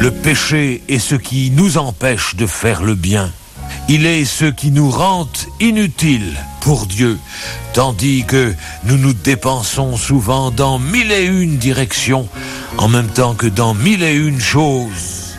Le péché est ce qui nous empêche de faire le bien. Il est ce qui nous rend inutiles pour Dieu, tandis que nous nous dépensons souvent dans 1001 directions, en même temps que dans 1001 choses.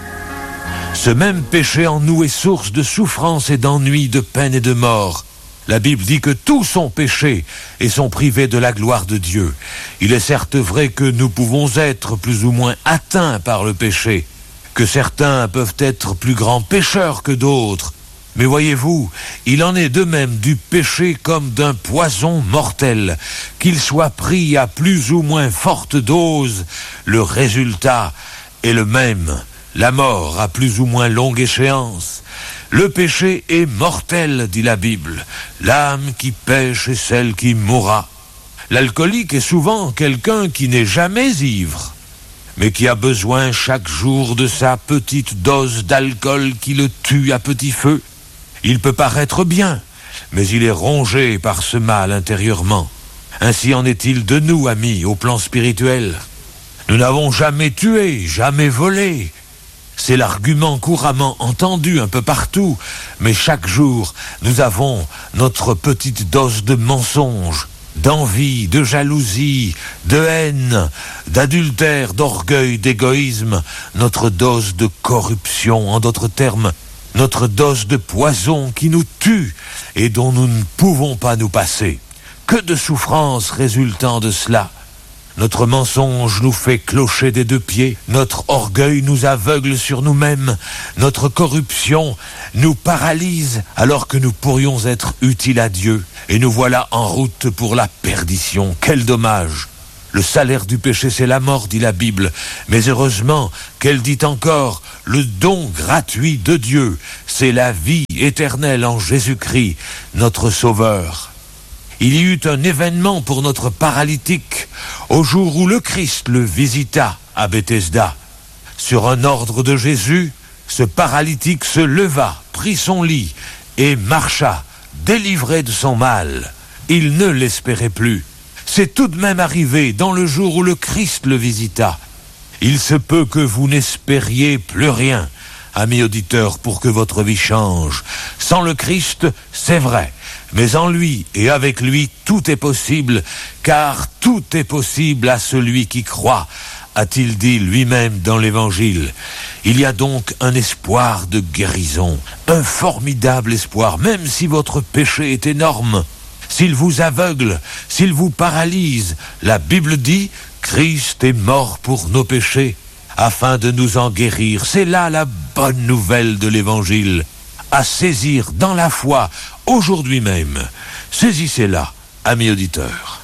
Ce même péché en nous est source de souffrance et d'ennui, de peine et de mort. La Bible dit que tous ont péché et sont privés de la gloire de Dieu. Il est certes vrai que nous pouvons être plus ou moins atteints par le péché, que certains peuvent être plus grands pécheurs que d'autres. Mais voyez-vous, il en est de même du péché comme d'un poison mortel. Qu'il soit pris à plus ou moins forte dose, le résultat est le même, la mort à plus ou moins longue échéance. Le péché est mortel, dit la Bible. L'âme qui pêche est celle qui mourra. L'alcoolique est souvent quelqu'un qui n'est jamais ivre, mais qui a besoin chaque jour de sa petite dose d'alcool qui le tue à petit feu. Il peut paraître bien, mais il est rongé par ce mal intérieurement. Ainsi en est-il de nous, amis, au plan spirituel. Nous n'avons jamais tué, jamais volé. C'est l'argument couramment entendu un peu partout, mais chaque jour, nous avons notre petite dose de mensonge, d'envie, de jalousie, de haine, d'adultère, d'orgueil, d'égoïsme, notre dose de corruption, en d'autres termes, notre dose de poison qui nous tue et dont nous ne pouvons pas nous passer. Que de souffrances résultant de cela! Notre mensonge nous fait clocher des deux pieds, notre orgueil nous aveugle sur nous-mêmes, notre corruption nous paralyse alors que nous pourrions être utiles à Dieu, et nous voilà en route pour la perdition. Quel dommage! Le salaire du péché, c'est la mort, dit la Bible, mais heureusement qu'elle dit encore, le don gratuit de Dieu, c'est la vie éternelle en Jésus-Christ, notre Sauveur. Il y eut un événement pour notre paralytique au jour où le Christ le visita à Bethesda. Sur un ordre de Jésus, ce paralytique se leva, prit son lit et marcha, délivré de son mal. Il ne l'espérait plus. C'est tout de même arrivé dans le jour où le Christ le visita. Il se peut que vous n'espériez plus rien, amis auditeurs, pour que votre vie change. Sans le Christ, c'est vrai. Mais en lui et avec lui, tout est possible, car tout est possible à celui qui croit, a-t-il dit lui-même dans l'Évangile. Il y a donc un espoir de guérison, un formidable espoir, même si votre péché est énorme. S'il vous aveugle, s'il vous paralyse, la Bible dit « Christ est mort pour nos péchés, afin de nous en guérir ». C'est là la bonne nouvelle de l'Évangile, à saisir dans la foi, aujourd'hui même. Saisissez-la, amis auditeurs.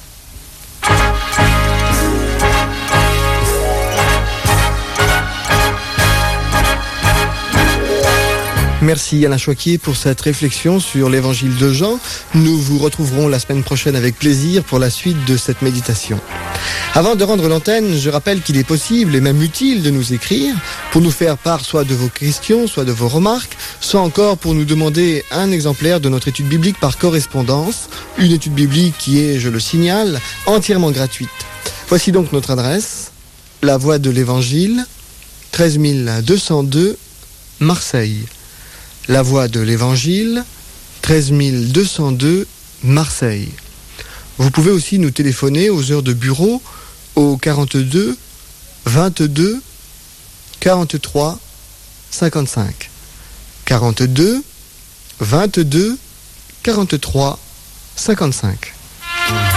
Merci Alain Choquet pour cette réflexion sur l'évangile de Jean. Nous vous retrouverons la semaine prochaine avec plaisir pour la suite de cette méditation. Avant de rendre l'antenne, je rappelle qu'il est possible et même utile de nous écrire pour nous faire part soit de vos questions, soit de vos remarques, soit encore pour nous demander un exemplaire de notre étude biblique par correspondance, une étude biblique qui est, je le signale, entièrement gratuite. Voici donc notre adresse, La Voix de l'Évangile, 13 202, Marseille. La Voix de l'Évangile, 13 202, Marseille. Vous pouvez aussi nous téléphoner aux heures de bureau au 42 22 43 55. 42 22 43 55.